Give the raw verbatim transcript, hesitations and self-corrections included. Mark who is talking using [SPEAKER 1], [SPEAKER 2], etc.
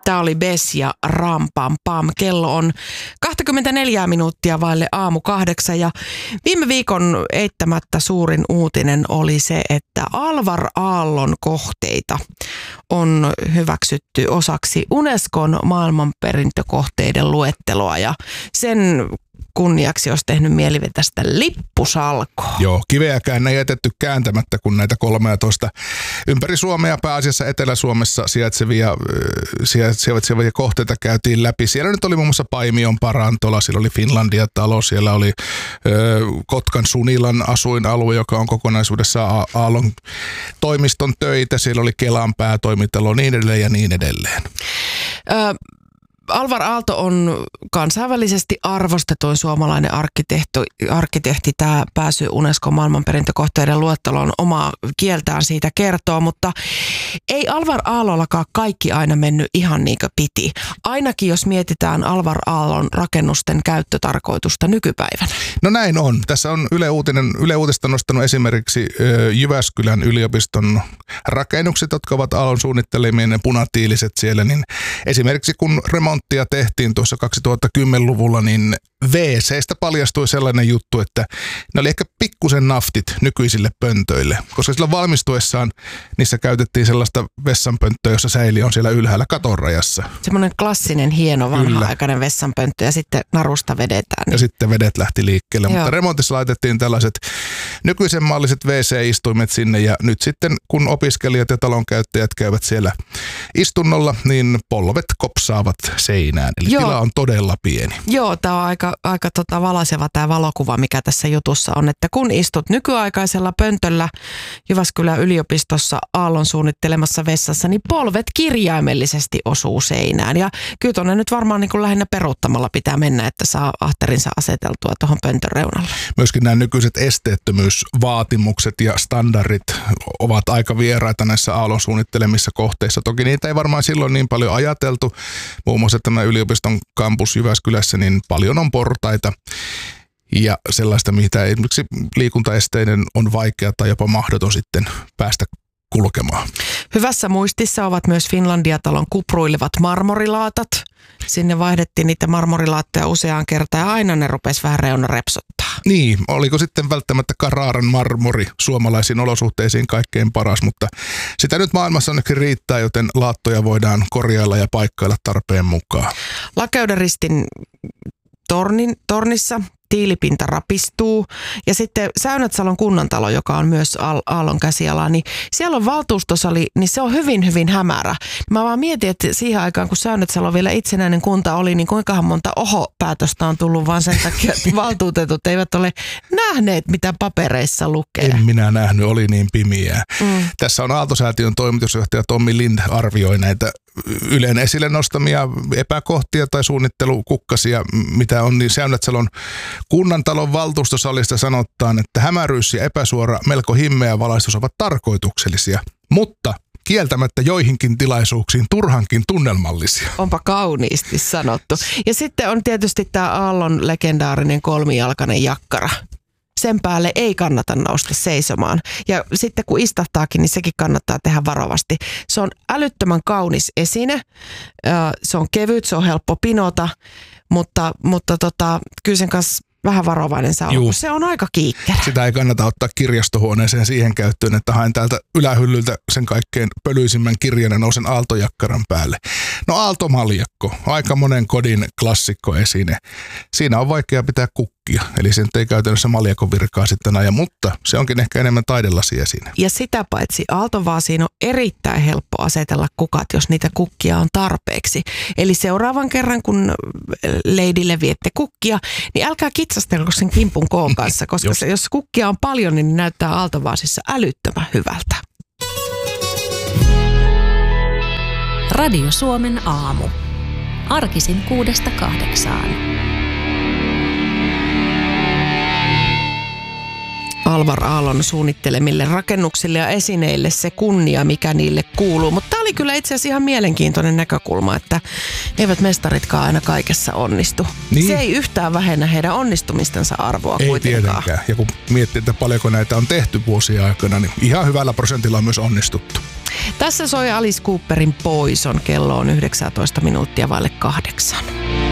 [SPEAKER 1] Tämä oli Bes ja Ram Pam Pam. Kello on kaksikymmentäneljä minuuttia vaille aamu kahdeksan ja viime viikon eittämättä suurin uutinen oli se, että Alvar Aallon kohteita on hyväksytty osaksi Unescon maailmanperintökohteiden luetteloa ja sen kunniaksi olisi tehnyt mieli tästä lippusalkoa.
[SPEAKER 2] Joo, kiveäkään ei jätetty kääntämättä, kun näitä kolmetoista ympäri Suomea, pääasiassa Etelä-Suomessa sijaitsevia, sijaitsevia kohteita käytiin läpi. Siellä nyt oli muun muassa Paimion parantola, siellä oli Finlandia-talo, siellä oli ö, Kotkan Sunilan asuinalue, joka on kokonaisuudessaan Aallon toimiston töitä, siellä oli Kelan päätoimitalo, niin edelleen ja niin edelleen.
[SPEAKER 1] Ö- Alvar Aalto on kansainvälisesti arvostetuin suomalainen arkkitehti. arkkitehti. Tämä pääsy Unescon maailmanperintökohteiden luetteloon omaa kieltään siitä kertoo, mutta ei Alvar Aallollakaan kaikki aina mennyt ihan niin kuin piti. Ainakin jos mietitään Alvar Aallon rakennusten käyttötarkoitusta nykypäivänä.
[SPEAKER 2] No näin on. Tässä on Yle, Uutinen, Yle Uutista nostanut esimerkiksi Jyväskylän yliopiston rakennukset, jotka ovat Aallon suunnittelemien ne punatiiliset siellä, niin esimerkiksi kun remonttia tehtiin tuossa kaksituhattakymmenluvulla, niin V C:stä paljastui sellainen juttu, että ne oli ehkä pikkusen naftit nykyisille pöntöille, koska silloin valmistuessaan niissä käytettiin sellaista vessanpönttöä, jossa säili on siellä ylhäällä katonrajassa.
[SPEAKER 1] Semmoinen klassinen, hieno, vanha-aikainen vessanpönttö ja sitten narusta vedetään. Niin.
[SPEAKER 2] Ja sitten vedet lähti liikkeelle, Joo. mutta remontissa laitettiin tällaiset nykyisen malliset V C-istuimet sinne ja nyt sitten kun opiskelijat ja talonkäyttäjät käyvät siellä istunnolla, niin polvet kopsaavat seinään. Eli Joo. tila on todella pieni.
[SPEAKER 1] Joo, tämä on aika, aika tota valaiseva tämä valokuva, mikä tässä jutussa on, että kun istut nykyaikaisella pöntöllä Jyväskylän yliopistossa Aallon suunnittelemassa vessassa, niin polvet kirjaimellisesti osuu seinään. Ja kyllä tuonne nyt varmaan niin kuin lähinnä peruuttamalla pitää mennä, että saa ahterinsa aseteltua tuohon pöntön reunalle.
[SPEAKER 2] Myöskin nämä nykyiset esteettömyysvaatimukset ja standardit ovat aika vieraita näissä Aallon suunnittelemissa kohteissa. Toki niitä ei varmaan silloin niin paljon ajateltu. Muun muassa tämä yliopiston kampus Jyväskylässä, niin paljon on portaita ja sellaista, mitä esimerkiksi liikuntaesteinen on vaikea tai jopa mahdoton sitten päästä kulkemaan.
[SPEAKER 1] Hyvässä muistissa ovat myös Finlandia-talon kupruilevat marmorilaatat. Sinne vaihdettiin niitä marmorilaatteja useaan kertaan ja aina ne rupesi vähän reuna repsottaa.
[SPEAKER 2] Niin, oliko sitten välttämättä Carraran marmori suomalaisiin olosuhteisiin kaikkein paras, mutta sitä nyt maailmassa onneksi riittää, joten laattoja voidaan korjailla ja paikkailla tarpeen mukaan.
[SPEAKER 1] Lakeudenristin tornin, tornissa tiilipinta rapistuu ja sitten Säynätsalon kunnantalo, joka on myös Aallon käsiala, niin siellä on valtuustosali, niin se on hyvin, hyvin hämärä. Mä vaan mietin, että siihen aikaan, kun Säynätsalo vielä itsenäinen kunta oli, niin kuinkahan monta oho-päätöstä on tullut vaan sen takia, että valtuutetut eivät ole nähneet, mitä papereissa lukee.
[SPEAKER 2] En minä nähnyt, oli niin pimiää. Mm. Tässä on Aalto-säätiön toimitusjohtaja Tommi Lind arvioi näitä Ylen esille nostamia epäkohtia tai suunnittelukukkasia, mitä on, niin Säynätsalon kunnantalon valtuustosalista sanotaan, että hämäryys ja epäsuora, melko himmeä valaistus ovat tarkoituksellisia, mutta kieltämättä joihinkin tilaisuuksiin turhankin tunnelmallisia.
[SPEAKER 1] Onpa kauniisti sanottu. Ja sitten on tietysti tämä Aallon legendaarinen kolmijalkainen jakkara. Sen päälle ei kannata nousta seisomaan. Ja sitten kun istahtaakin, niin sekin kannattaa tehdä varovasti. Se on älyttömän kaunis esine. Se on kevyt, se on helppo pinota, mutta, mutta tota, kyllä sen kanssa vähän varovainen saa olla. Se on aika kiikkerä.
[SPEAKER 2] Sitä ei kannata ottaa kirjastohuoneeseen siihen käyttöön, että haen täältä ylähyllyltä sen kaikkein pölyisimmän kirjan ja nousen aaltojakkaran päälle. No aaltomaljakko, aika monen kodin klassikkoesine. Siinä on vaikea pitää kukkia, eli sen ei käytännössä maljakon virkaa sitten aja, mutta se onkin ehkä enemmän taidelasiesine.
[SPEAKER 1] Ja sitä paitsi aaltovaasiin on erittäin helppo asetella kukat, jos niitä kukkia on tarpeeksi. Eli seuraavan kerran, kun leidille viette kukkia, niin älkää kitsastelko sen kimpun koon kanssa, koska se, jos kukkia on paljon, niin näyttää aaltovaasissa älyttömän hyvältä.
[SPEAKER 3] Radio Suomen aamu. Arkisin kuudesta kahdeksaan.
[SPEAKER 1] Alvar Aallon suunnittelemille rakennuksille ja esineille se kunnia, mikä niille kuuluu. Mutta tämä oli kyllä itse asiassa ihan mielenkiintoinen näkökulma, että eivät mestaritkaan aina kaikessa onnistu. Niin. Se ei yhtään vähennä heidän onnistumistensa arvoa
[SPEAKER 2] ei
[SPEAKER 1] kuitenkaan.
[SPEAKER 2] Ei tietenkään. Ja kun miettii, että paljonko näitä on tehty vuosien aikana, niin ihan hyvällä prosentilla on myös onnistuttu.
[SPEAKER 1] Tässä soi Alice Cooperin Poison. Kello on yhdeksäntoista minuuttia vaille kahdeksan.